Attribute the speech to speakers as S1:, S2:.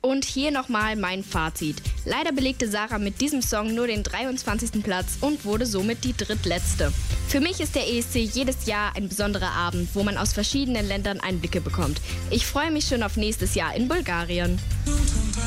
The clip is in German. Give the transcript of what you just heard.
S1: Und hier nochmal mein Fazit. Leider belegte Sarah mit diesem Song nur den 23. Platz und wurde somit die drittletzte. Für mich ist der ESC jedes Jahr ein besonderer Abend, wo man aus verschiedenen Ländern Einblicke bekommt. Ich freue mich schon auf nächstes Jahr in Bulgarien.